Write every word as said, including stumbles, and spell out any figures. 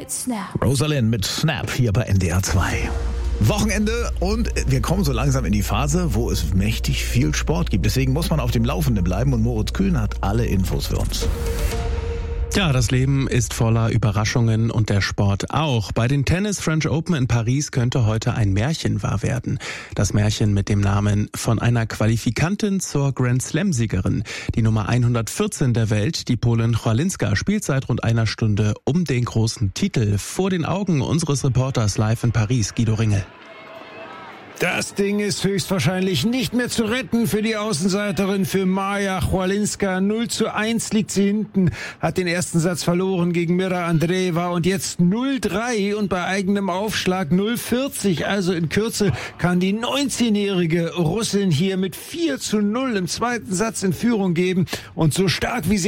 mit Snap. Rosalind mit Snap hier bei N D R zwei. Wochenende und wir kommen so langsam in die Phase, wo es mächtig viel Sport gibt. Deswegen muss man auf dem Laufenden bleiben und Moritz Kühn hat alle Infos für uns. Ja, das Leben ist voller Überraschungen und der Sport auch. Bei den Tennis French Open in Paris könnte heute ein Märchen wahr werden. Das Märchen mit dem Namen Von einer Qualifikantin zur Grand Slam-Siegerin. Die Nummer hundertvierzehn der Welt, die Polin Chwalinska, spielt seit rund einer Stunde um den großen Titel. Vor den Augen unseres Reporters live in Paris, Guido Ringel. Das Ding ist höchstwahrscheinlich nicht mehr zu retten für die Außenseiterin, für Maja Chwalinska. null zu eins liegt sie hinten, hat den ersten Satz verloren gegen Mira Andreeva und jetzt null drei und bei eigenem Aufschlag null vierzig. Also in Kürze kann die neunzehnjährige Russin hier mit vier zu null im zweiten Satz in Führung geben und so stark wie sie